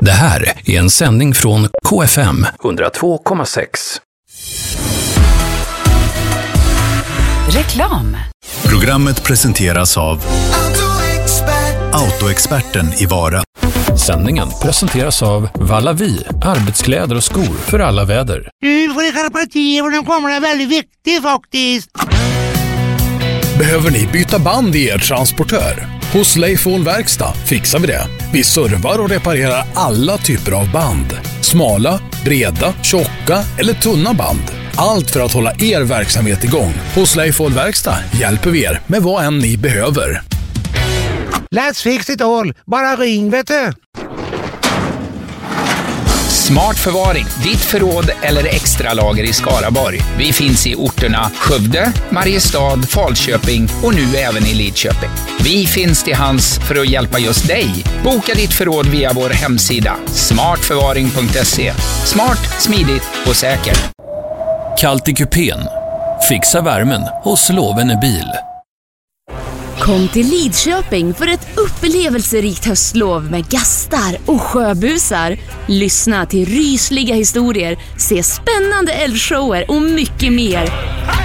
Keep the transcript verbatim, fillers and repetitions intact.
Det här är en sändning från K F M hundratvå komma sex. Reklam. Programmet presenteras av Autoexperten i Vara. Sändningen presenteras av Vallavi, arbetskläder och skor för alla väder. Du får skärpa till och den kommer är väldigt viktig faktiskt. Behöver ni byta band i er transportör? Hos Leifol Verkstad fixar vi det. Vi servar och reparerar alla typer av band. Smala, breda, tjocka eller tunna band. Allt för att hålla er verksamhet igång. Hos Leifol Verkstad hjälper vi er med vad än ni behöver. Let's fix it all. Bara ring, vet du. Smart förvaring, ditt förråd eller extra lager i Skaraborg. Vi finns i orterna Skövde, Mariestad, Falköping och nu även i Lidköping. Vi finns till hands för att hjälpa just dig. Boka ditt förråd via vår hemsida smart förvaring punkt se. Smart, smidigt och säkert. Kallt i kupén. Fixa värmen hos Lovene bil. Kom till Lidköping för ett upplevelserikt höstlov med gastar och sjöbusar. Lyssna till rysliga historier, se spännande eldshower och mycket mer.